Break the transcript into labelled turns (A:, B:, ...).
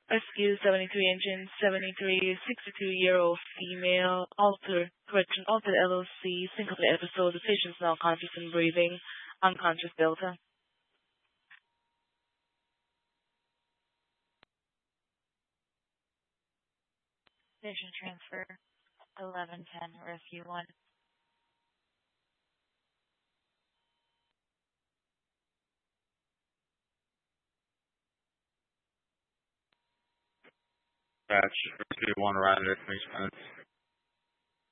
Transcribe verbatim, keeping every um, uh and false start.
A: Rescue seventy-three engine seventy-three, sixty-two-year-old female, Alter, correction, Alter L L C, syncopal episode, the patient's now conscious and breathing, unconscious Delta.
B: Patient transfer eleven ten, Rescue one.
C: Batch, Rescue one, arrived at three minutes.